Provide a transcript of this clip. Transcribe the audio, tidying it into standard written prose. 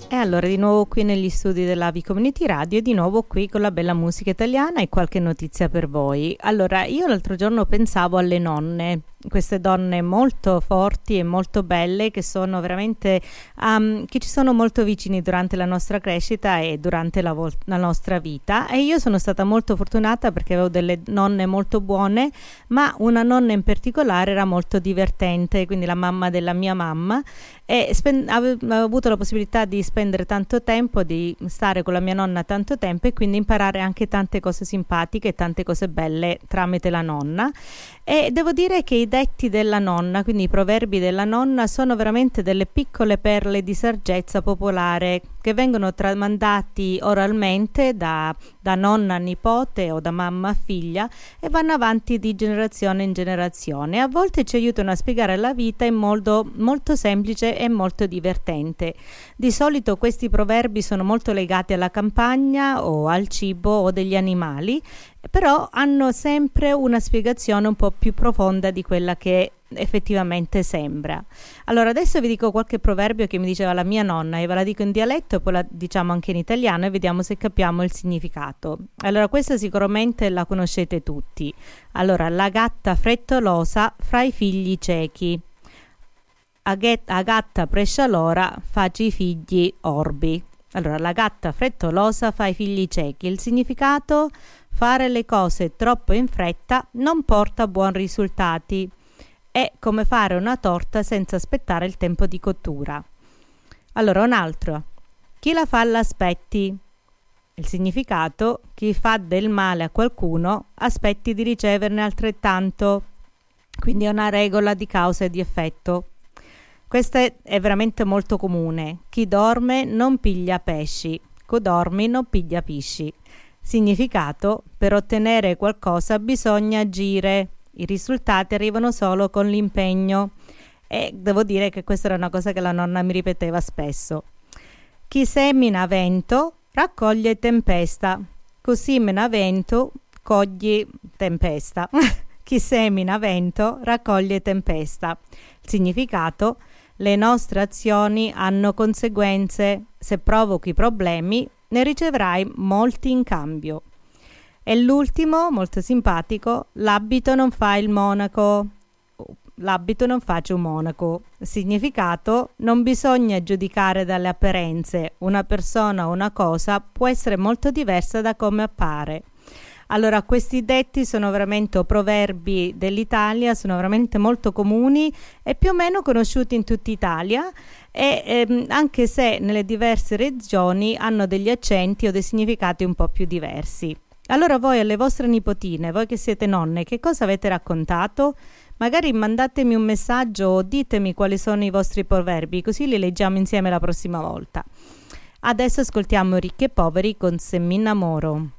E allora di nuovo qui negli studi della V-Community Radio e di nuovo qui con la bella musica italiana e qualche notizia per voi. Allora, io l'altro giorno pensavo alle nonne, queste donne molto forti e molto belle che sono veramente che ci sono molto vicini durante la nostra crescita e durante la nostra vita, e io sono stata molto fortunata perché avevo delle nonne molto buone, ma una nonna in particolare era molto divertente, quindi la mamma della mia mamma, e avevo avuto la possibilità di spendere tanto tempo, di stare con la mia nonna tanto tempo e quindi imparare anche tante cose simpatiche e tante cose belle tramite la nonna. E devo dire che i detti della nonna, quindi i proverbi della nonna, sono veramente delle piccole perle di saggezza popolare che vengono tramandati oralmente da nonna a nipote o da mamma a figlia e vanno avanti di generazione in generazione. A volte ci aiutano a spiegare la vita in modo molto semplice e molto divertente. Di solito questi proverbi sono molto legati alla campagna o al cibo o degli animali, però hanno sempre una spiegazione un po' più profonda di quella che effettivamente sembra. Allora adesso vi dico qualche proverbio che mi diceva la mia nonna e ve la dico in dialetto e poi la diciamo anche in italiano e vediamo se capiamo il significato. Allora questa sicuramente la conoscete tutti. Allora, la gatta frettolosa fra i figli ciechi. A gatta prescialora faci i figli orbi. Allora, la gatta frettolosa fa i figli ciechi. Il significato: fare le cose troppo in fretta non porta buoni risultati. È come fare una torta senza aspettare il tempo di cottura. Allora, un altro: chi la fa l'aspetti. Il significato: chi fa del male a qualcuno aspetti di riceverne altrettanto. Quindi è una regola di causa e di effetto. Questa è veramente molto comune. Chi dorme non piglia pesci, chi dormi non piglia pisci. Significato: per ottenere qualcosa bisogna agire. I risultati arrivano solo con l'impegno. E devo dire che questa era una cosa che la nonna mi ripeteva spesso. Chi semina vento raccoglie tempesta. Così semina vento cogli tempesta. Chi semina vento raccoglie tempesta. Il significato: le nostre azioni hanno conseguenze. Se provochi problemi, ne riceverai molti in cambio. E l'ultimo, molto simpatico: l'abito non fa il monaco. L'abito non face un monaco. Significato: non bisogna giudicare dalle apparenze. Una persona o una cosa può essere molto diversa da come appare. Allora, questi detti sono veramente proverbi dell'Italia, sono veramente molto comuni e più o meno conosciuti in tutta Italia, e anche se nelle diverse regioni hanno degli accenti o dei significati un po' più diversi. Allora voi alle vostre nipotine, voi che siete nonne, che cosa avete raccontato? Magari mandatemi un messaggio o ditemi quali sono i vostri proverbi, così li leggiamo insieme la prossima volta. Adesso ascoltiamo Ricchi e Poveri con Se mi innamoro.